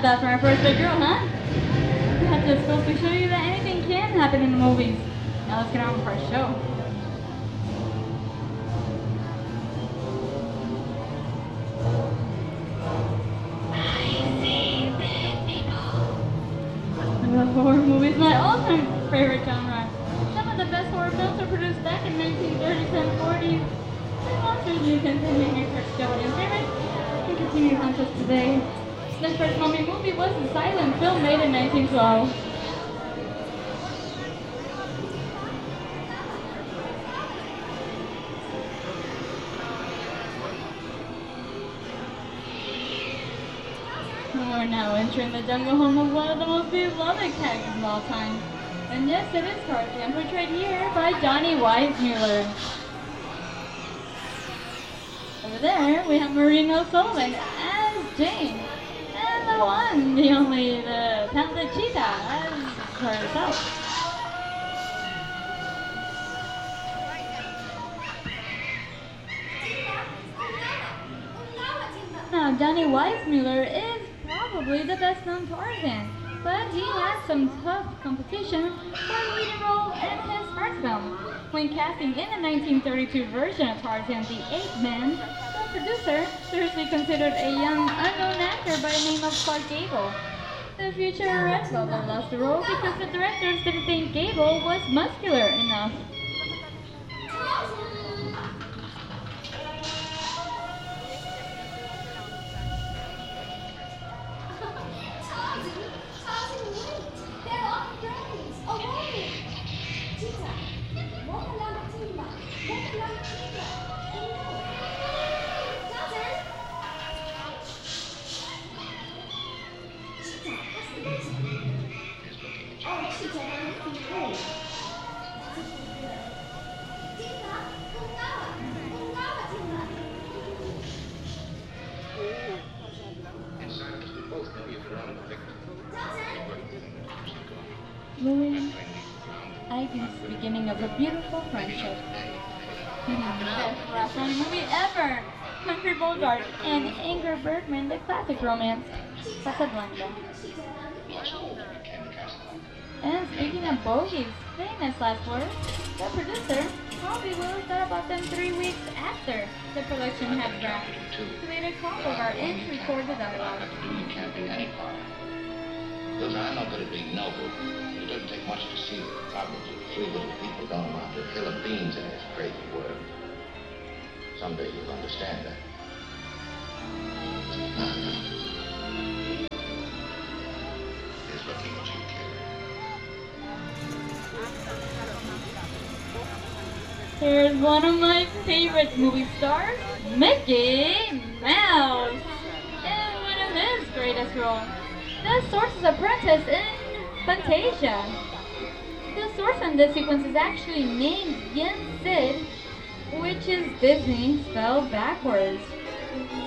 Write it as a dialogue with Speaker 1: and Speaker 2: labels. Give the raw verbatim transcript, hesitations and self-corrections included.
Speaker 1: that for our first big girl, huh? That just goes to show you that anything can happen in the movies. Now let's get on with our show. The horror movie is my all-time favorite genre. Some of the best horror films were produced back in nineteen thirties and forties. The monsters you continue to hear still in favorite and continue to hunt us today. The first Mummy movie was a silent film made in nineteen twelve. We're now entering the jungle home of one of the most beloved characters of all time. And yes, it is Tarzan, portrayed here by Johnny Weissmuller. Over there, we have Marina Sullivan as Jane. And the one, the only, the talented Cheetah as herself. Now, Johnny Weissmuller is probably the best known Tarzan, but he had some tough competition for the leading role in his first film. When casting in the nineteen thirty-two version of Tarzan the Ape Man, the producer seriously considered a young, unknown actor by the name of Clark Gable. The future Redbubble lost the role because the directors didn't think Gable was muscular enough. Louis, Ivy's beginning of a beautiful friendship. Best last running movie ever! Humphrey Bogart and Ingrid Bergman, the classic romance, Casablanca. And speaking of bogies, famous last words, the producer, Harvey Willis, thought about them three weeks after the production had wrapped. So they made a call over and to record the dialogue.
Speaker 2: You can't do any part. Look, I'm not good at being noble. It doesn't take much to see the problems of three little people going around a hill of beans in this crazy world. Someday you'll understand that. Here's looking at you, kid.
Speaker 1: Here's one of my favorite movie stars, Mickey Mouse, in one of his greatest roles, the Sorcerer's Apprentice in Fantasia. The sorcerer in this sequence is actually named Yen Sid, which is Disney spelled backwards.